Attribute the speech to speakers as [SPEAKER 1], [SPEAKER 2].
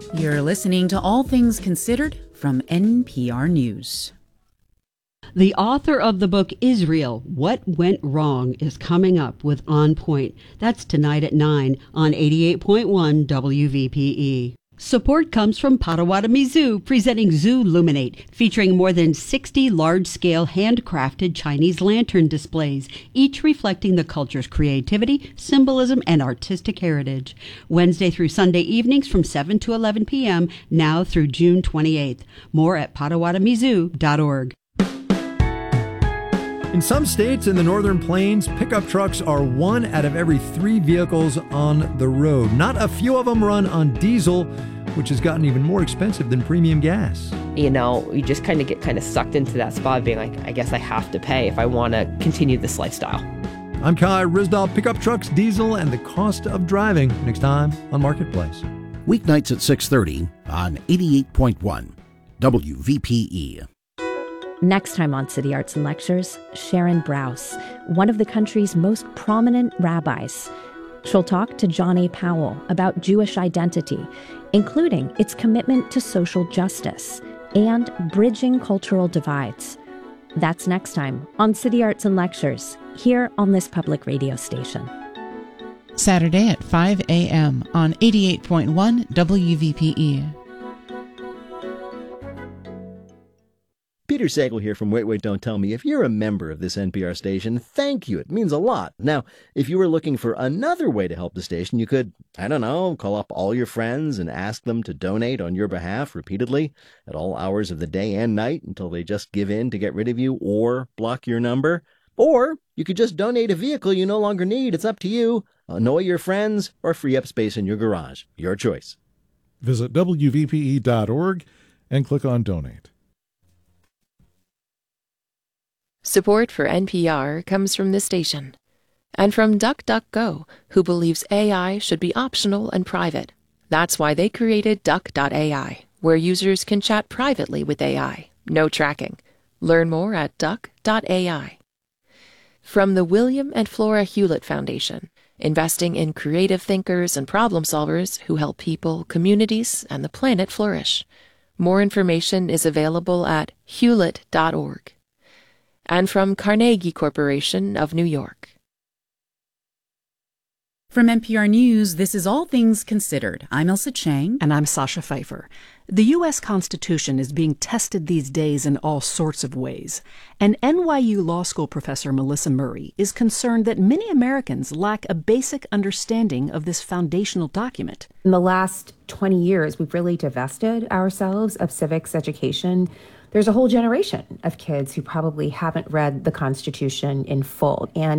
[SPEAKER 1] You're listening to All Things Considered from NPR News.
[SPEAKER 2] The author of the book Israel, What Went Wrong, is coming up with On Point. That's tonight at 9 on 88.1 WVPE. Support comes from Potawatomi Zoo, presenting Zoo Luminate, featuring more than 60 large-scale handcrafted Chinese lantern displays, each reflecting the culture's creativity, symbolism, and artistic heritage. Wednesday through Sunday evenings from 7 to 11 p.m., now through June 28th. More at PotawatomiZoo.org.
[SPEAKER 3] In some states in the Northern Plains, pickup trucks are 1 out of every 3 vehicles on the road. Not a few of them run on diesel, which has gotten even more expensive than premium gas.
[SPEAKER 4] You know, you just get sucked into that spot of being like, I guess I have to pay if I want to continue this lifestyle.
[SPEAKER 3] I'm Kai Risdall. Pickup trucks, diesel, and the cost of driving next time on Marketplace.
[SPEAKER 5] Weeknights at 6:30 on 88.1 WVPE.
[SPEAKER 6] Next time on City Arts and Lectures, Sharon Brous, one of the country's most prominent rabbis. She'll talk to John A. Powell about Jewish identity, including its commitment to social justice and bridging cultural divides. That's next time on City Arts and Lectures, here on this public radio station.
[SPEAKER 7] Saturday at 5 a.m. on 88.1 WVPE.
[SPEAKER 8] Peter Sagal here from Wait, Wait, Don't Tell Me. If you're a member of this NPR station, thank you. It means a lot. Now, if you were looking for another way to help the station, you could, call up all your friends and ask them to donate on your behalf repeatedly at all hours of the day and night until they just give in to get rid of you or block your number. Or you could just donate a vehicle you no longer need. It's up to you. Annoy your friends or free up space in your garage. Your choice.
[SPEAKER 9] Visit WVPE.org and click on Donate.
[SPEAKER 10] Support for NPR comes from this station and from DuckDuckGo, who believes AI should be optional and private. That's why they created Duck.ai, where users can chat privately with AI. No tracking. Learn more at Duck.ai. From the William and Flora Hewlett Foundation, investing in creative thinkers and problem solvers who help people, communities, and the planet flourish. More information is available at hewlett.org. And from Carnegie Corporation of New York.
[SPEAKER 1] From NPR News, this is All Things Considered. I'm Elsa Chang.
[SPEAKER 11] And I'm Sasha Pfeiffer. The U.S. Constitution is being tested these days in all sorts of ways. And NYU Law School professor Melissa Murray is concerned that many Americans lack a basic understanding of this foundational document.
[SPEAKER 12] In the last 20 years, we've really divested ourselves of civics education. There's a whole generation of kids who probably haven't read the Constitution in full. And